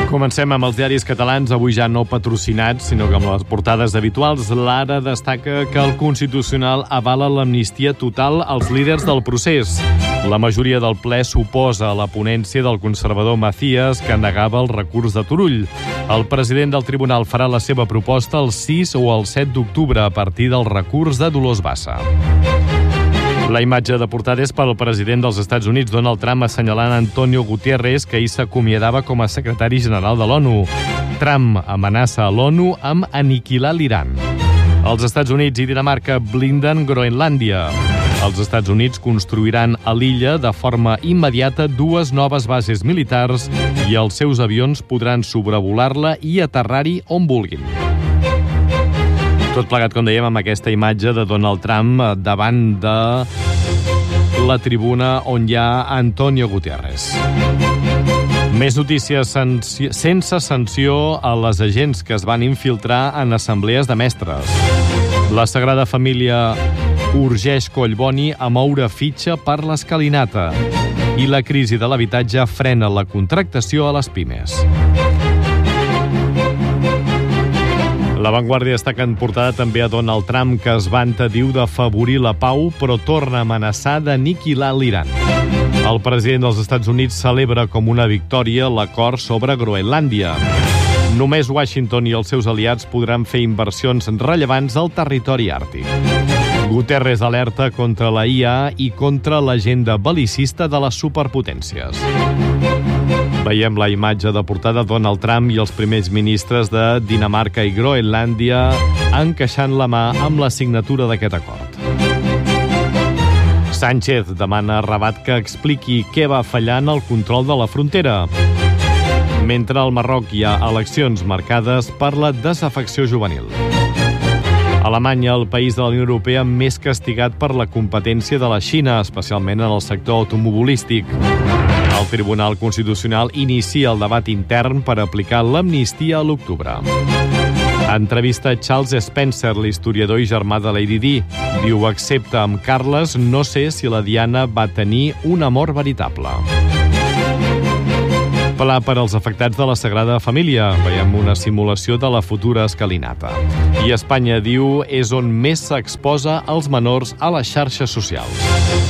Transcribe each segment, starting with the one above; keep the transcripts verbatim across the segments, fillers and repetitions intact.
Comencem amb els diaris catalans, avui ja no patrocinats, sinó que amb les portades habituals. L'Ara destaca que el Constitucional avala l'amnistia total als líders del procés. La majoria del ple s'oposa a la ponència del conservador Macías, que negava el recurs de Turull. El president del tribunal farà la seva proposta el sis o el set d'octubre a partir del recurs de Dolors Bassa. La imatge de portada és pel president dels Estats Units, Donald Trump, assenyalant Antonio Guterres, que ahir s'acomiadava com a secretari general de l'ONU. Trump amenaça a l'ONU amb aniquilar l'Iran. Els Estats Units i Dinamarca blinden Groenlàndia. Els Estats Units construiran a l'illa de forma immediata dues noves bases militars i els seus avions podran sobrevolar-la i aterrar-hi on vulguin. Tot plegat, com dèiem, amb aquesta imatge de Donald Trump davant de la tribuna on hi ha Antonio Guterres. Més notícies sense sanció a les agents que es van infiltrar en assemblees de mestres. La Sagrada Família urgeix Collboni a moure fitxa per l'escalinata i la crisi de l'habitatge frena la contractació a les pimes. La Vanguardia destaca en portada també a Donald Trump, que es vanta, diu, d'afavorir la pau, però torna a amenaçar d'aniquilar l'Iran. El president dels Estats Units celebra com una victòria l'acord sobre Groenlàndia. Només Washington i els seus aliats podran fer inversions rellevants al territori àrtic. Guterres alerta contra la I A i contra l'agenda bel·licista de les superpotències. Veiem la imatge de portada de Donald Trump i els primers ministres de Dinamarca i Groenlàndia encaixant la mà amb la signatura d'aquest acord. Sánchez demana a Rabat que expliqui què va fallar en el control de la frontera. Mentre al Marroc hi ha eleccions marcades per la desafecció juvenil. Alemanya, el país de la Unió Europea més castigat per la competència de la Xina, especialment en el sector automobilístic. El Tribunal Constitucional inicia el debat intern per aplicar l'amnistia a l'octubre. Entrevista Charles Spencer, l'historiador i germà de Lady Di. Diu, excepte amb Carles, no sé si la Diana va tenir un amor veritable. Pla per als afectats de la Sagrada Família. Veiem una simulació de la futura escalinata. I Espanya, diu, és on més s'exposa els menors a les xarxes socials.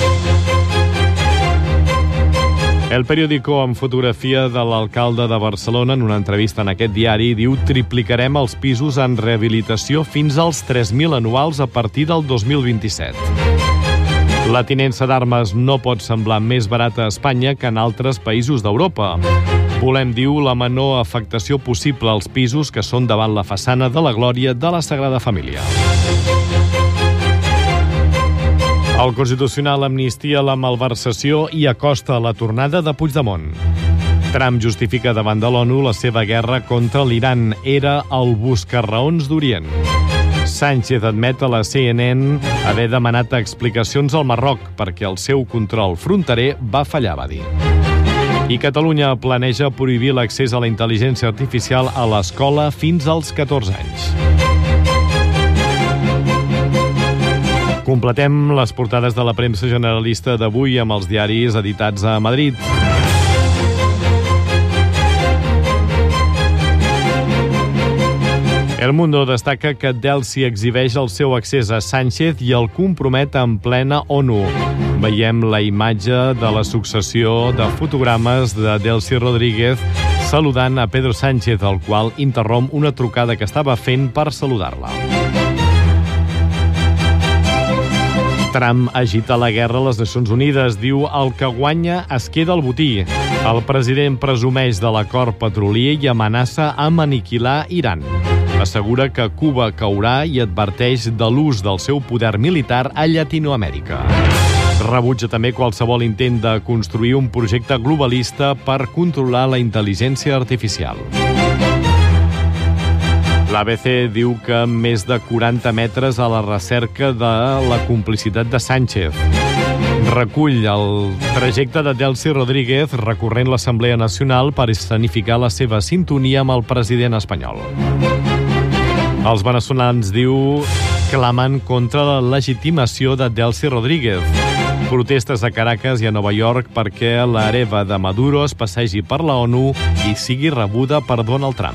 El Periódico, amb fotografia de l'alcalde de Barcelona, en una entrevista en aquest diari, diu, triplicarem els pisos en rehabilitació fins als tres mil anuals a partir del dos mil vint-i-set. La tinença d'armes no pot semblar més barata a Espanya que en altres països d'Europa. Volem, diu, la menor afectació possible als pisos que són davant la façana de la Glòria de la Sagrada Família. El Constitucional amnistia la malversació i acosta la tornada de Puigdemont. Trump justifica davant de l'ONU la seva guerra contra l'Iran. Era el buscarraons d'Orient. Sánchez admet a la C N N haver demanat explicacions al Marroc perquè el seu control fronterer va fallar, va dir. I Catalunya planeja prohibir l'accés a la intel·ligència artificial a l'escola fins als catorze anys. Completem les portades de la premsa generalista d'avui amb els diaris editats a Madrid. El Mundo destaca que Delcy exhibeix el seu accés a Sánchez i el compromet en plena ONU. Veiem la imatge de la successió de fotogrames de Delcy Rodríguez saludant a Pedro Sánchez, el qual interromp una trucada que estava fent per saludar-la. Trump agita la guerra a les Nacions Unides. Diu, el que guanya es queda al botí. El president presumeix de l'acord petrolier i amenaça amb aniquilar Iran. Assegura que Cuba caurà i adverteix de l'ús del seu poder militar a Llatinoamèrica. Rebutja també qualsevol intent de construir un projecte globalista per controlar la intel·ligència artificial. L'A B C diu que més de quaranta metres a la recerca de la complicitat de Sánchez. Recull el trajecte de Delcy Rodríguez recorrent l'Assemblea Nacional per escenificar la seva sintonia amb el president espanyol. Els venezolans, diu, clamen contra la legitimació de Delcy Rodríguez. Protestes a Caracas i a Nova York perquè l'hereva de Maduro es passegi per la ONU i sigui rebuda per Donald Trump.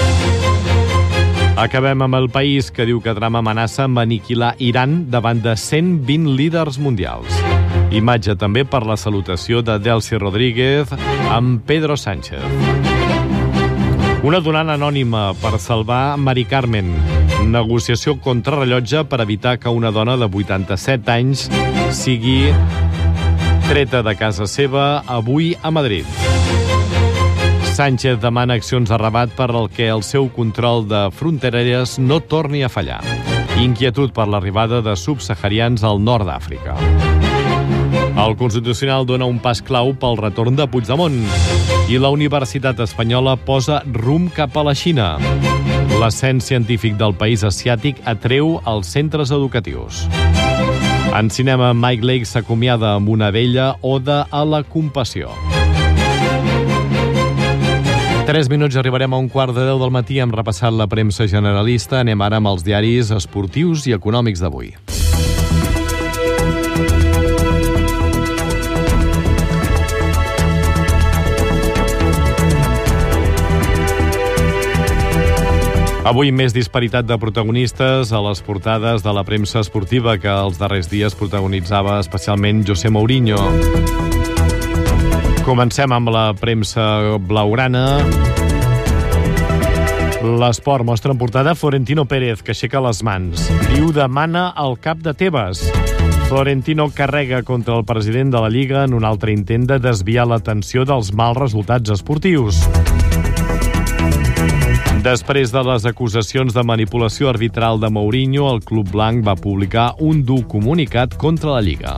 Acabem amb El País, que diu que Trump amenaça amb aniquilar Iran davant de cent vint líders mundials. Imatge també per la salutació de Delcy Rodríguez amb Pedro Sánchez. Una donant anònima per salvar Mari Carmen. Negociació contrarrellotge per evitar que una dona de vuitanta-set anys sigui treta de casa seva avui a Madrid. Sánchez demana accions a Rabat per al que el seu control de frontereres no torni a fallar. Inquietud per l'arribada de subsaharians al nord d'Àfrica. El Constitucional dona un pas clau pel retorn de Puigdemont i la Universitat Espanyola posa rumb cap a la Xina. L'ascens científic del país asiàtic atreu als centres educatius. En cinema, Mike Lake s'acomiada amb una vella oda a la compassió. Tres minuts i arribarem a un quart de deu del matí. Hem repassat la premsa generalista. Anem ara amb els diaris esportius i econòmics d'avui. Avui més disparitat de protagonistes a les portades de la premsa esportiva que els darrers dies protagonitzava especialment José Mourinho. Comencem amb la premsa blaugrana. L'Esport mostra en portada Florentino Pérez, que aixeca les mans. Diu demana el cap de Tebas. Florentino carrega contra el president de la Lliga en un altre intent de desviar l'atenció dels mals resultats esportius. Després de les acusacions de manipulació arbitral de Mourinho, el club blanc va publicar un dur comunicat contra la Lliga.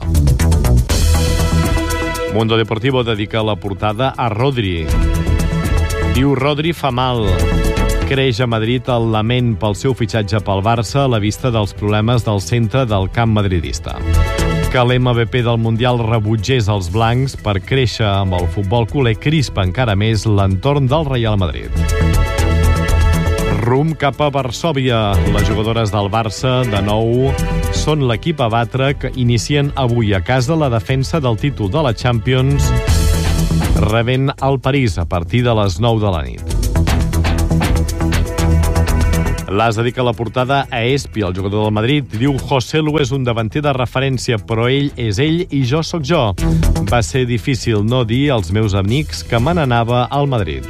Mundo Deportivo dedica la portada a Rodri. Diu Rodri fa mal. Creix a Madrid el lament pel seu fitxatge pel Barça a la vista dels problemes del centre del camp madridista. Que l'M V P del Mundial rebutgés els blancs per créixer amb el futbol culer crispa encara més l'entorn del Real Madrid. Rumb cap a Varsòvia. Les jugadores del Barça, de nou, són l'equip a batre que inicien avui a casa la defensa del títol de la Champions, rebent el París a partir de les nou de la nit. L'As dedica la portada a Espi, el jugador del Madrid. Diu Joselu és un davanter de referència, però ell és ell i jo sóc jo. Va ser difícil no dir als meus amics que me n'anava al Madrid.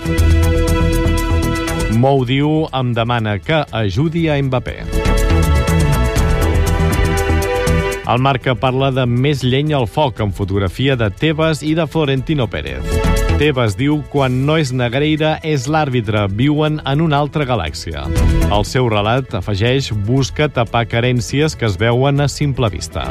Mou diu, em demana que ajudi a Mbappé. El Marca parla de més llenya al foc amb fotografia de Tebas i de Florentino Pérez. Tebas diu, quan no és Negreira és l'àrbitre, viuen en una altra galàxia. El seu relat, afegeix, busca tapar carències que es veuen a simple vista.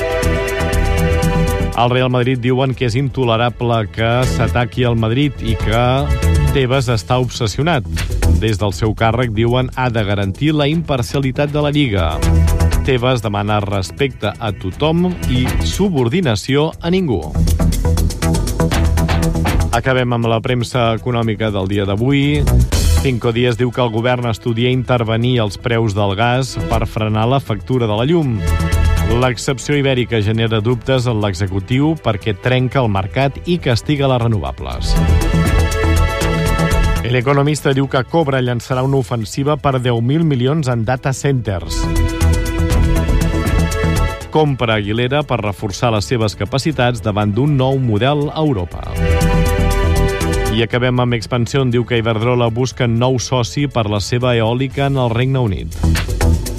Al Real Madrid diuen que és intolerable que s'ataqui al Madrid i que Tebas està obsessionat. Des del seu càrrec, diuen, ha de garantir la imparcialitat de la Lliga. Tebas demana respecte a tothom i subordinació a ningú. Acabem amb la premsa econòmica del dia d'avui. Cinco Días diu que el govern estudia intervenir els preus del gas per frenar la factura de la llum. L'excepció ibèrica genera dubtes en l'executiu perquè trenca el mercat i castiga les renovables. El Economista diu que Cobra llançarà una ofensiva per deu mil milions en data centers. Compra Aguilera per reforçar les seves capacitats davant d'un nou model a Europa. I acabem amb Expansión. Diu que Iberdrola busca nou soci per la seva eòlica en el Regne Unit.